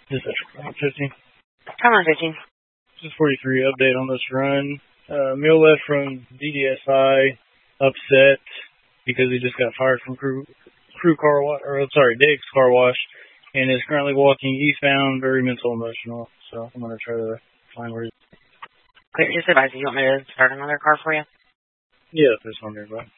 This is 15. Come on, 15. This is 43. Update on this run. Mule left from DDSI upset because he just got fired from Diggs Car Wash, and is currently walking eastbound, very mental emotional. So I'm gonna try to find where he's. Just advise you want me to start another car for you? Yeah, if there's one nearby.